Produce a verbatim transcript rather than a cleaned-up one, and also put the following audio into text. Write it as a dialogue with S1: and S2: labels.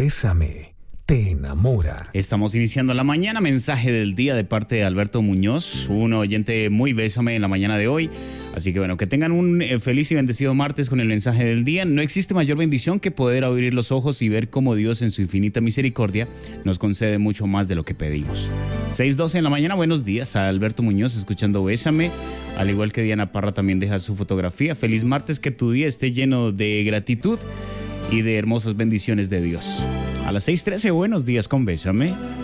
S1: Bésame te enamora.
S2: Estamos iniciando la mañana, mensaje del día de parte de Alberto Muñoz, un oyente muy bésame en la mañana de hoy. Así que bueno, que tengan un eh, feliz y bendecido martes con el mensaje del día. No existe mayor bendición que poder abrir los ojos y ver cómo Dios en su infinita misericordia nos concede mucho más de lo que pedimos. seis doce en la mañana, buenos días a Alberto Muñoz escuchando Bésame. Al igual que Diana Parra también deja su fotografía. Feliz martes, que tu día esté lleno de gratitud y de hermosas bendiciones de Dios. A las seis trece, buenos días con Bésame.